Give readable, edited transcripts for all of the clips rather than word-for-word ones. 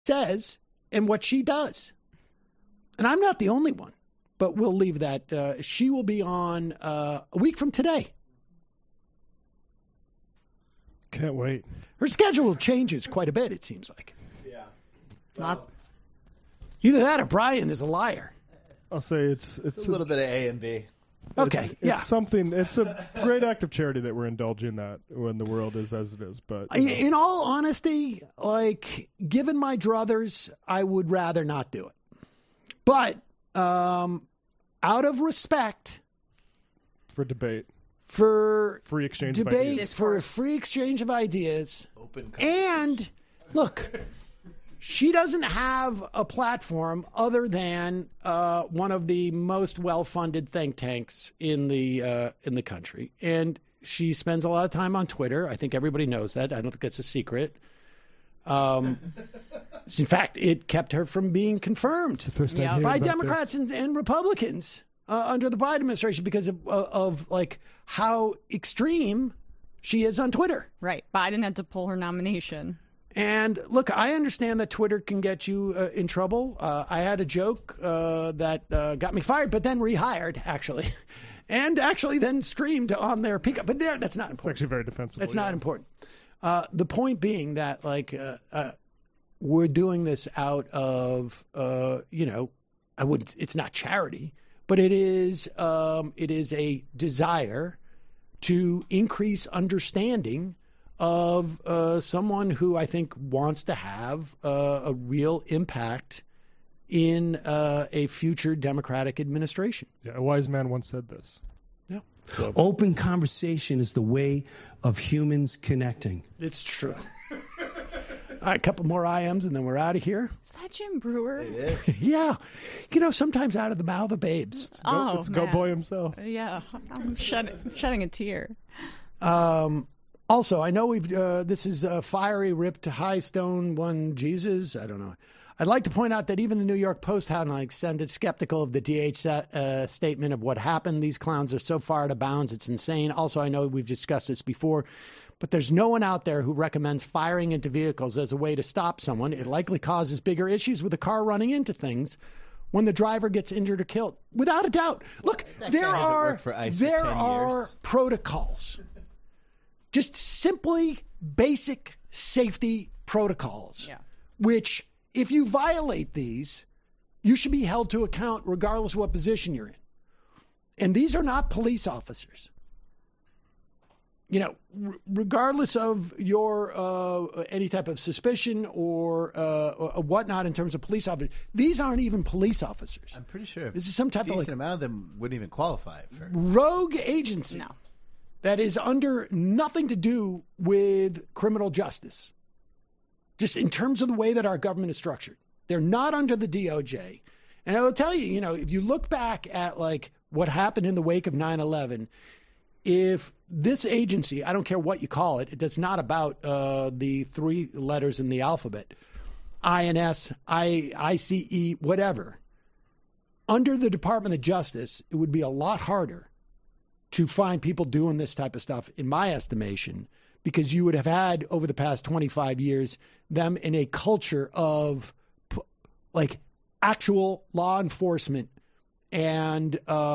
says and what she does. And I'm not the only one, but we'll leave that. She will be on a week from today. Can't wait. Her schedule changes quite a bit, it seems like. Yeah. Not Either that or Brian is a liar. I'll say it's a little bit of A and B. Okay, It's something. It's a great act of charity that we're indulging that when the world is as it is. But in all honesty, like, given my druthers, I would rather not do it. But out of respect for debate, for free exchange debate, of ideas. for free exchange of ideas, Open and look, she doesn't have a platform other than one of the most well-funded think tanks in the country, and she spends a lot of time on Twitter. I think everybody knows that. I don't think that's a secret. In fact, it kept her from being confirmed by Democrats and Republicans under the Biden administration because of like how extreme she is on Twitter. right. Biden had to pull her nomination. And look, I understand that Twitter can get you in trouble. I had a joke that got me fired, but then rehired, actually. And actually then streamed on their pickup. But that's not important. It's actually very defensible. That's not important. The point being that, like, we're doing this out of, it's not charity, but it is a desire to increase understanding of someone who I think wants to have a real impact in a future Democratic administration. Yeah, a wise man once said this. Yeah. So, Open conversation is the way of humans connecting. It's true. All right, a couple more IMs and then we're out of here. Is that Jim Brewer? It is. Yeah. Sometimes out of the mouth of babes. it's Go Boy himself. Yeah, I'm shedding a tear. Also, I know we've this is Fiery Ripped High Stone One Jesus. I don't know. I'd like to point out that even the New York Post had extended skeptical of the DH statement of what happened. These clowns are so far out of bounds. It's insane. Also, I know we've discussed this before, but there's no one out there who recommends firing into vehicles as a way to stop someone. It likely causes bigger issues with the car running into things when the driver gets injured or killed. Without a doubt. Look, there are protocols. Just simply basic safety protocols, which if you violate these, you should be held to account regardless of what position you're in. And these are not police officers. Regardless of your any type of suspicion or whatnot in terms of police officers, these aren't even police officers. I'm pretty sure this is some type of decent amount of them wouldn't even qualify for rogue agency. No. That is under nothing to do with criminal justice. Just in terms of the way that our government is structured. They're not under the DOJ. And I will tell you, if you look back at like what happened in the wake of 9/11, if this agency, I don't care what you call it, it's not about the three letters in the alphabet, INS, ICE, whatever. Under the Department of Justice, it would be a lot harder to find people doing this type of stuff, in my estimation, because you would have had, over the past 25 years, them in a culture of like actual law enforcement and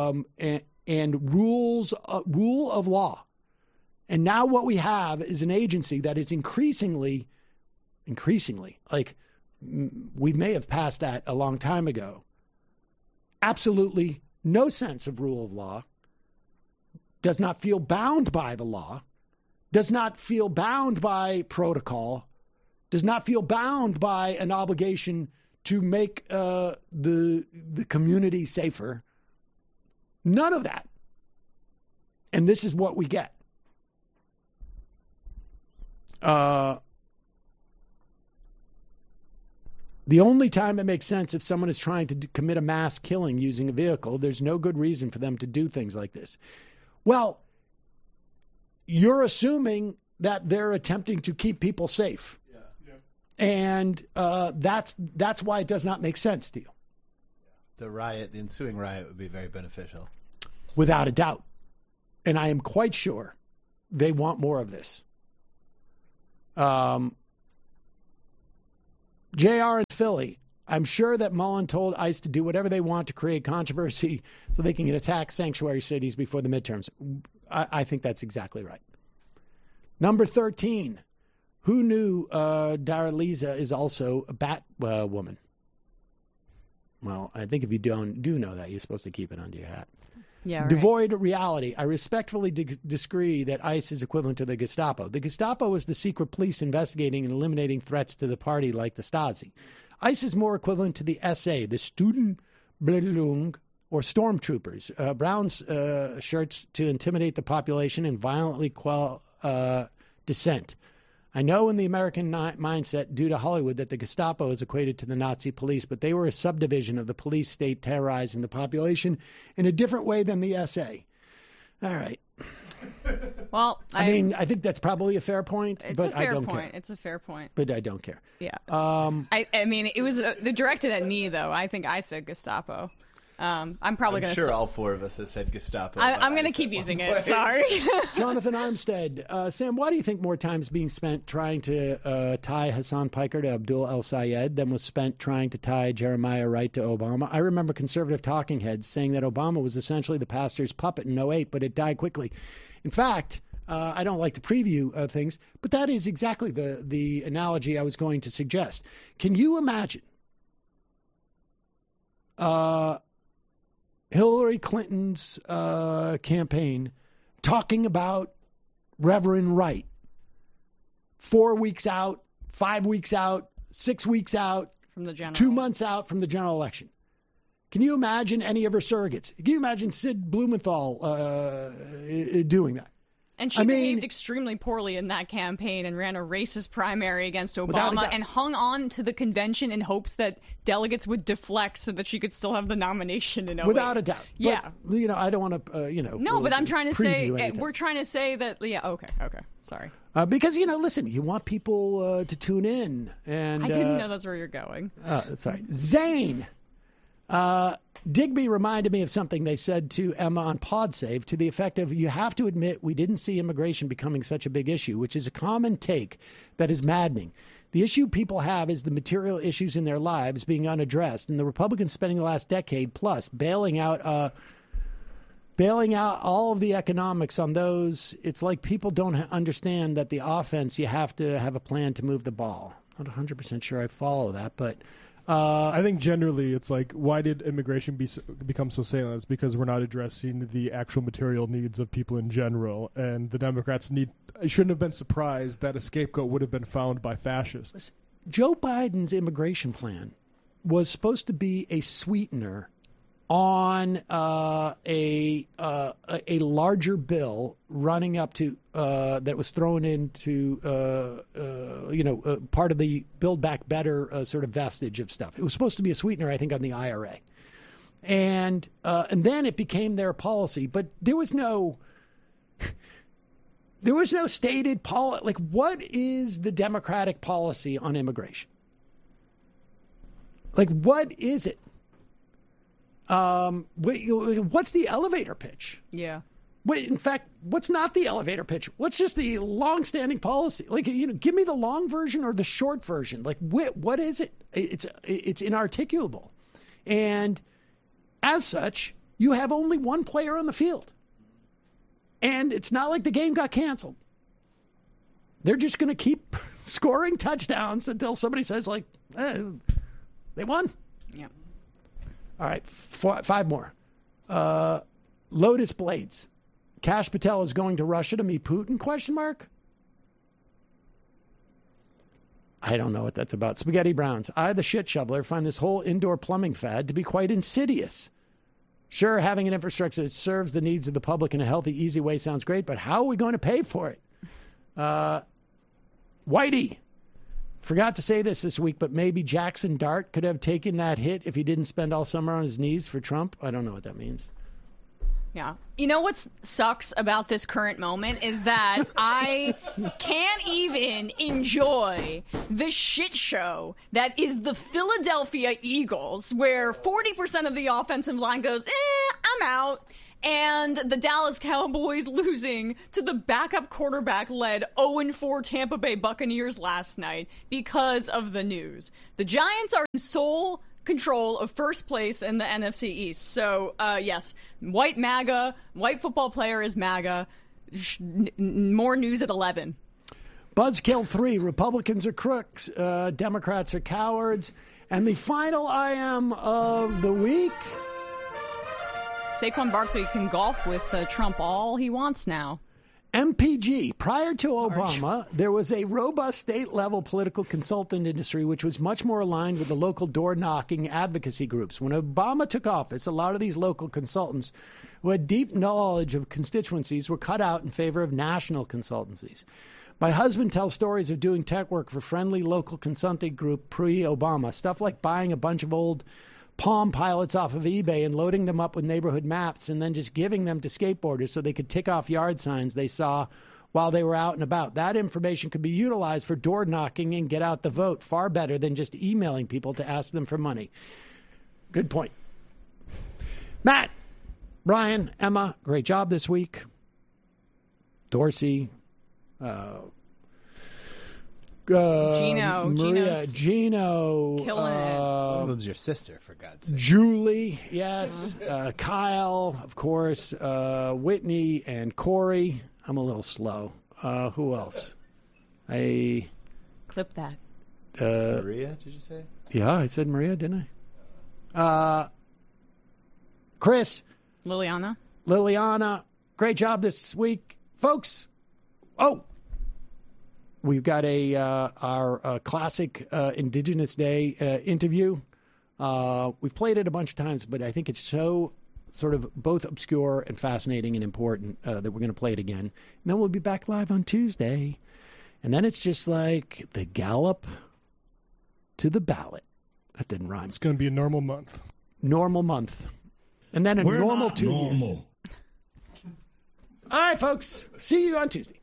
rule of law. And now what we have is an agency that is increasingly, like we may have passed that a long time ago. Absolutely no sense of rule of law. Does not feel bound by the law, does not feel bound by protocol, does not feel bound by an obligation to make the community safer. None of that. And this is what we get. The only time it makes sense if someone is trying to commit a mass killing using a vehicle, there's no good reason for them to do things like this. Well, you're assuming that they're attempting to keep people safe. Yeah. And that's why it does not make sense to you. The ensuing riot would be very beneficial. Without a doubt. And I am quite sure they want more of this. JR in Philly. I'm sure that Mullen told ICE to do whatever they want to create controversy so they can attack sanctuary cities before the midterms. I think that's exactly right. Number 13. Who knew Daraliza is also a bat woman? Well, I think if you do know that, you're supposed to keep it under your hat. Yeah, right. Devoid of reality. I respectfully disagree that ICE is equivalent to the Gestapo. The Gestapo was the secret police investigating and eliminating threats to the party like the Stasi. ICE is more equivalent to the SA, the Studenbildung, or stormtroopers, brown shirts to intimidate the population and violently quell dissent. I know in the American mindset, due to Hollywood, that the Gestapo is equated to the Nazi police, but they were a subdivision of the police state terrorizing the population in a different way than the SA. All right. Well, I mean, I think that's probably a fair point, but I don't care. It's a fair point. But I don't care. Yeah. I mean, it was they're directed at me, though. I think I said Gestapo. I'm probably going to. Sure, all four of us have said Gestapo. I'm going to keep using it. Sorry. Jonathan Armstead. Sam, why do you think more time is being spent trying to tie Hassan Piker to Abdul El Sayed than was spent trying to tie Jeremiah Wright to Obama? I remember conservative talking heads saying that Obama was essentially the pastor's puppet in 2008, but it died quickly. In fact, I don't like to preview things, but that is exactly the analogy I was going to suggest. Can you imagine Hillary Clinton's campaign talking about Reverend Wright 4 weeks out, 5 weeks out, 6 weeks out, From the general. 2 months out from the general election? Can you imagine any of her surrogates? Can you imagine Sid Blumenthal doing that? And she behaved extremely poorly in that campaign and ran a racist primary against Obama and hung on to the convention in hopes that delegates would deflect so that she could still have the nomination in 2008. Without a doubt. Yeah. But, I don't want to, No, but I'm trying to say, anything. we're trying to say that, okay. Sorry. Because, listen, you want people to tune in. And I didn't know that's where you're going. Sorry. Zane. Digby reminded me of something they said to Emma on PodSave to the effect of, you have to admit we didn't see immigration becoming such a big issue, which is a common take that is maddening. The issue people have is the material issues in their lives being unaddressed, and the Republicans spending the last decade plus bailing out all of the economics on those. It's like people don't understand that the offense, you have to have a plan to move the ball. Not 100% sure I follow that, but... I think generally it's like, why did immigration become so salient? It's because we're not addressing the actual material needs of people in general. And the Democrats shouldn't have been surprised that a scapegoat would have been found by fascists. Joe Biden's immigration plan was supposed to be a sweetener on a larger bill running up to that was thrown into part of the Build Back Better sort of vestige of stuff. It was supposed to be a sweetener, I think, on the IRA, and then it became their policy. But there was no stated policy. Like, what is the Democratic policy on immigration? Like, what is it? What's the elevator pitch? Yeah. In fact, what's not the elevator pitch? What's just the long-standing policy? Like, give me the long version or the short version. Like, what is it? It's inarticulable. And as such, you have only one player on the field. And it's not like the game got canceled. They're just going to keep scoring touchdowns until somebody says, like, they won. Yeah. All right, 5 more. Lotus Blades. Kash Patel is going to Russia to meet Putin, ? I don't know what that's about. Spaghetti Browns. I, the shit shoveler, find this whole indoor plumbing fad to be quite insidious. Sure, having an infrastructure that serves the needs of the public in a healthy, easy way sounds great, but how are we going to pay for it? Whitey. Forgot to say this week, but maybe Jackson Dart could have taken that hit if he didn't spend all summer on his knees for Trump. I don't know what that means. Yeah. You know what sucks about this current moment is that I can't even enjoy the shit show that is the Philadelphia Eagles, where 40% of the offensive line goes, I'm out. and the Dallas Cowboys losing to the backup quarterback-led 0-4 Tampa Bay Buccaneers last night because of the news. The Giants are in sole control of first place in the NFC East. So, yes, white football player is MAGA. More news at 11. Buzzkill 3, Republicans are crooks, Democrats are cowards. And the final IM of the week. Saquon Barkley can golf with Trump all he wants now. MPG. Prior to Obama, there was a robust state-level political consultant industry which was much more aligned with the local door-knocking advocacy groups. When Obama took office, a lot of these local consultants who had deep knowledge of constituencies were cut out in favor of national consultancies. My husband tells stories of doing tech work for friendly local consulting group pre-Obama, stuff like buying a bunch of old Palm Pilots off of eBay and loading them up with neighborhood maps and then just giving them to skateboarders so they could tick off yard signs they saw while they were out and about. That information could be utilized for door knocking and get out the vote far better than just emailing people to ask them for money. Good point. Matt, Brian, Emma, great job this week. Dorsey, Gino, Maria, Gino, killing it. One of them's your sister, for God's sake. Julie, yes, Kyle, of course, Whitney and Corey. I'm a little slow. Who else? Clip that. Maria, did you say? Yeah, I said Maria, didn't I? Chris, Liliana, great job this week, folks. Oh, we've got our classic Indigenous Day interview. We've played it a bunch of times, but I think it's so sort of both obscure and fascinating and important that we're going to play it again. And then we'll be back live on Tuesday. And then it's just like the gallop to the ballot. That didn't rhyme. It's going to be a normal month. Normal month. And then a normal 2 years. All right, folks. See you on Tuesday.